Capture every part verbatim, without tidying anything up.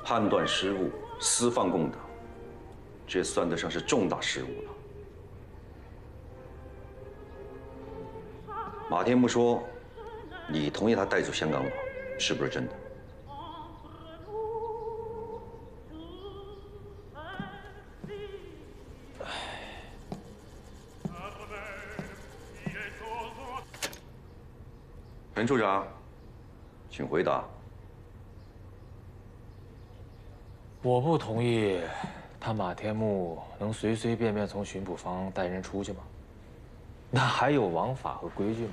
判断失误，私放公党，这算得上是重大失误了。马天木说，你同意他带走香港佬，是不是真的？ 陈处长，请回答。 我不同意，他马天木能随随便便从巡捕房带人出去吗？那还有王法和规矩吗？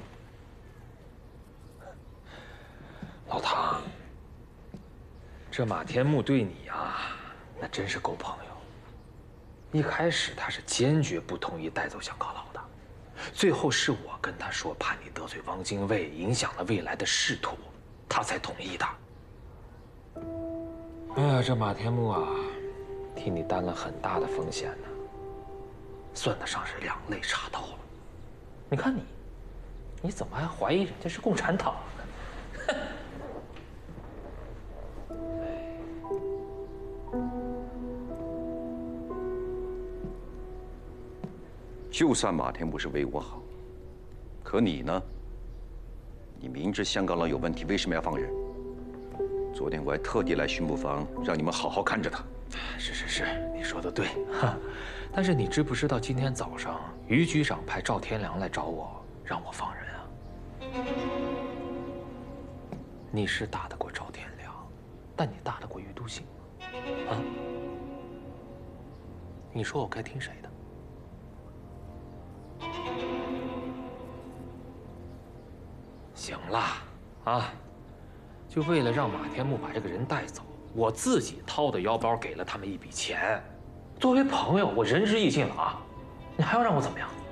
老唐，这马天木对你啊，那真是够朋友。一开始他是坚决不同意带走香港佬的。 最后是我跟他说，怕你得罪汪精卫，影响了未来的仕途，他才同意的。哎呀，这马天木啊，替你担了很大的风险呢，算得上是两肋插刀了。你看你，你怎么还怀疑人家是共产党呢？ 就算马天木是为我好，可你呢？你明知香港佬有问题，为什么要放人？昨天我还特地来巡捕房，让你们好好看着他。 是是是，你说的对哈。但是你知不知道，今天早上于局长派赵天良来找我，让我放人啊？你是打得过赵天良，但你打得过于笃信吗？啊？你说我该听谁的？ 行了，啊，就为了让马天木把这个人带走，我自己掏的腰包给了他们一笔钱。作为朋友，我仁至义尽了啊！你还要让我怎么样？